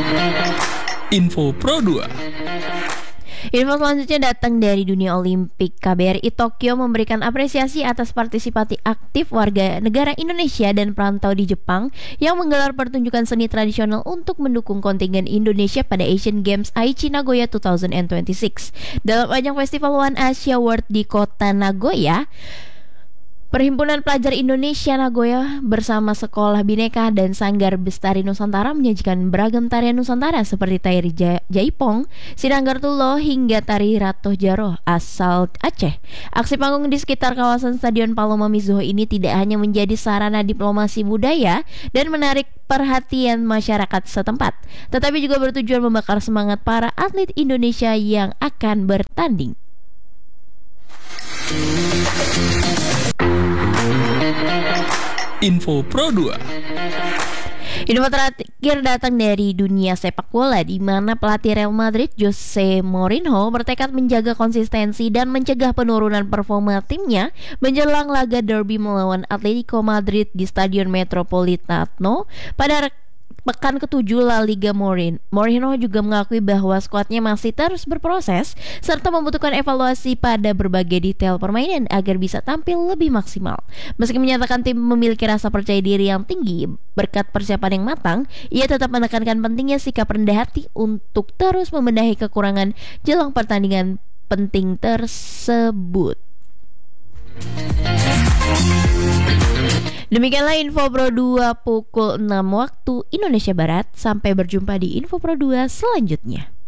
Info Pro 2. Info selanjutnya datang dari dunia Olimpik. KBRI Tokyo memberikan apresiasi atas partisipasi aktif warga negara Indonesia dan perantau di Jepang yang menggelar pertunjukan seni tradisional untuk mendukung kontingen Indonesia pada Asian Games Aichi Nagoya 2026. Dalam ajang Festival One Asia World di kota Nagoya, Perhimpunan Pelajar Indonesia Nagoya bersama Sekolah Bhinneka dan Sanggar Bestari Nusantara menyajikan beragam tarian Nusantara seperti tari Jaipong, Sinanggar Tulo hingga tari Ratoh Jaro asal Aceh. Aksi panggung di sekitar kawasan Stadion Paloma Mizuho ini tidak hanya menjadi sarana diplomasi budaya dan menarik perhatian masyarakat setempat, tetapi juga bertujuan membakar semangat para atlet Indonesia yang akan bertanding. Info Pro 2. Info terakhir datang dari dunia sepak bola, di mana pelatih Real Madrid Jose Mourinho bertekad menjaga konsistensi dan mencegah penurunan performa timnya menjelang laga derby melawan Atletico Madrid di Stadion Metropolitano pada pekan ke-7 La Liga. Mourinho juga mengakui bahwa skuadnya masih terus berproses serta membutuhkan evaluasi pada berbagai detail permainan agar bisa tampil lebih maksimal. Meski menyatakan tim memiliki rasa percaya diri yang tinggi berkat persiapan yang matang, ia tetap menekankan pentingnya sikap rendah hati untuk terus membenahi kekurangan jelang pertandingan penting tersebut. Demikianlah Info Pro 2 pukul 6 waktu Indonesia Barat. Sampai berjumpa di Info Pro 2 selanjutnya.